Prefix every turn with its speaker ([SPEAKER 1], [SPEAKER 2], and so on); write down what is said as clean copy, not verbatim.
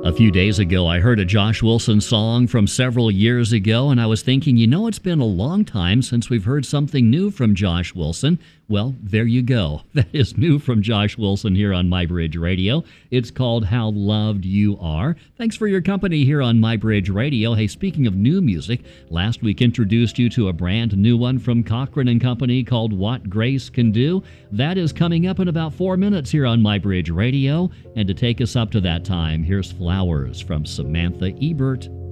[SPEAKER 1] A few days ago, I heard a Josh Wilson song from several years ago, and I was thinking, it's been a long time since we've heard something new from Josh Wilson. Well, there you go. That is new from Josh Wilson here on MyBridge Radio. It's called How Loved You Are. Thanks for your company here on MyBridge Radio. Hey, speaking of new music, last week introduced you to a brand new one from Cochran & Company called What Grace Can Do. That is coming up in about 4 minutes here on MyBridge Radio. And to take us up to that time, here's Flowers from Samantha Ebert.